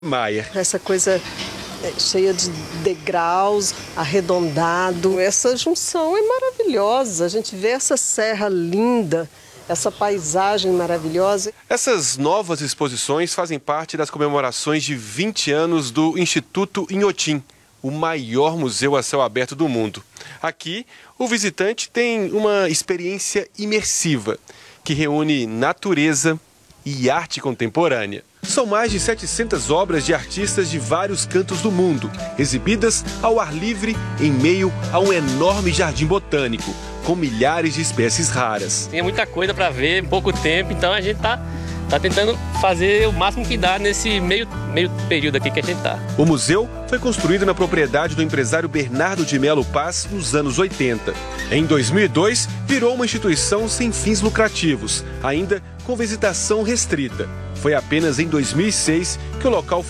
Maia. Essa coisa cheia de degraus, arredondado. Essa junção é maravilhosa. A gente vê essa serra linda, essa paisagem maravilhosa. Essas novas exposições fazem parte das comemorações de 20 anos do Instituto Inhotim, o maior museu a céu aberto do mundo. Aqui, o visitante tem uma experiência imersiva, que reúne natureza e arte contemporânea. São mais de 700 obras de artistas de vários cantos do mundo, exibidas ao ar livre em meio a um enorme jardim botânico, com milhares de espécies raras. Tem muita coisa para ver em pouco tempo, então a gente tá tentando fazer o máximo que dá nesse meio período aqui que a gente está. O museu foi construído na propriedade do empresário Bernardo de Melo Paz nos anos 80. Em 2002, virou uma instituição sem fins lucrativos, ainda com visitação restrita. Foi apenas em 2006 que o local